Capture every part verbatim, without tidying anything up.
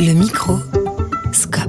Le micro, Scope.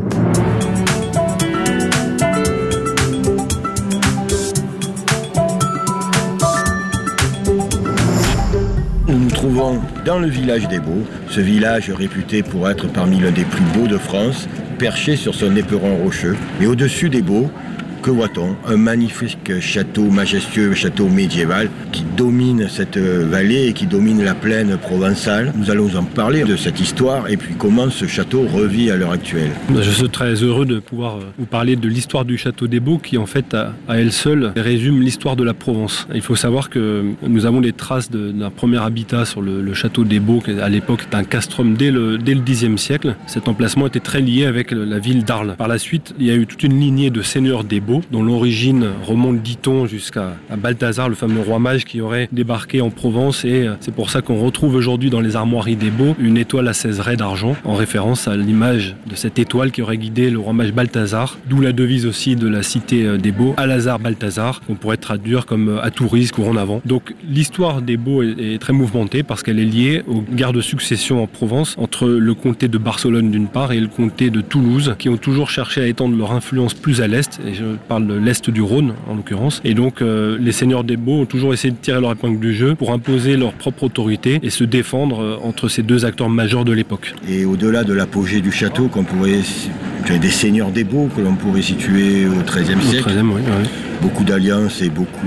Nous nous trouvons dans le village des Baux, ce village réputé pour être parmi l'un des plus beaux de France, perché sur son éperon rocheux. Et au-dessus des Baux, que voit-on? Un magnifique château majestueux, château médiéval qui domine cette vallée et qui domine la plaine provençale. Nous allons en parler de cette histoire et puis comment ce château revit à l'heure actuelle. Je suis très heureux de pouvoir vous parler de l'histoire du château des Baux qui en fait à, à elle seule résume l'histoire de la Provence. Il faut savoir que nous avons des traces de, d'un premier habitat sur le, le château des Baux qui à l'époque était un castrum dès le, dès le dixième siècle. Cet emplacement était très lié avec la ville d'Arles. Par la suite, il y a eu toute une lignée de seigneurs des Baux dont l'origine remonte, dit-on, jusqu'à Balthazar, le fameux roi mage qui aurait débarqué en Provence, et c'est pour ça qu'on retrouve aujourd'hui dans les armoiries des Baux une étoile à seize raies d'argent, en référence à l'image de cette étoile qui aurait guidé le roi mage Balthazar, d'où la devise aussi de la cité des Baux, Alazar Balthazar, qu'on pourrait traduire comme à Touris, courant avant. Donc l'histoire des Baux est, est très mouvementée parce qu'elle est liée aux guerres de succession en Provence entre le comté de Barcelone d'une part et le comté de Toulouse, qui ont toujours cherché à étendre leur influence plus à l'est, et je parle de l'est du Rhône en l'occurrence. Et donc euh, les seigneurs des Baux ont toujours essayé de tirer leur épingle du jeu pour imposer leur propre autorité et se défendre euh, entre ces deux acteurs majeurs de l'époque. Et au-delà de l'apogée du château, qu'on pourrait, des seigneurs des Baux que l'on pourrait situer au treizième siècle. Au treizième, oui, oui. Beaucoup d'alliances et beaucoup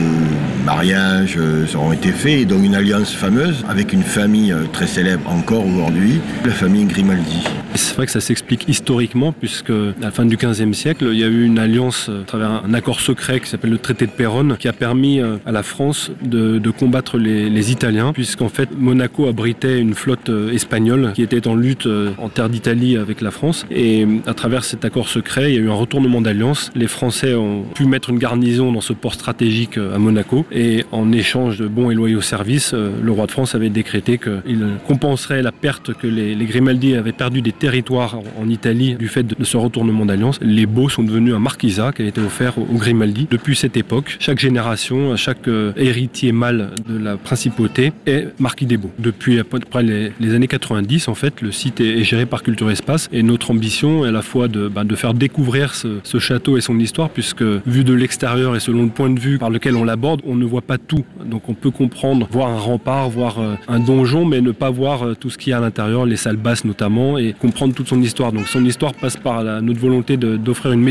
de mariages euh, ont été faits, et donc une alliance fameuse avec une famille euh, très célèbre encore aujourd'hui, la famille Grimaldi. C'est vrai que ça s'explique historiquement, puisque à la fin du quinzième siècle, il y a eu une alliance à travers un accord secret qui s'appelle le traité de Péronne, qui a permis à la France de, de combattre les, les Italiens, puisqu'en fait Monaco abritait une flotte espagnole qui était en lutte en terre d'Italie avec la France. Et à travers cet accord secret, il y a eu un retournement d'alliance. Les Français ont pu mettre une garnison dans ce port stratégique à Monaco, et en échange de bons et loyaux services, le roi de France avait décrété qu'il compenserait la perte que les, les Grimaldi avaient perdu des territoires en Italie du fait de ce retournement d'alliance. Les Baux sont devenus un marquisat qui a été offert aux Grimaldi. Depuis cette époque, chaque génération, chaque héritier mâle de la principauté est marquis des Baux. Depuis à peu près les, les années quatre-vingt-dix, en fait, le site est, est géré par Culture Espace, et notre ambition est à la fois de, bah, de faire découvrir ce, ce château et son histoire, puisque vu de l'extérieur et selon le point de vue par lequel on l'aborde, on ne voit pas tout. Donc on peut comprendre, voir un rempart, voir euh, un donjon, mais ne pas voir euh, tout ce qu'il y a à l'intérieur, les salles basses notamment, et comprendre toute son histoire. Donc son histoire passe par la, notre volonté de, d'offrir une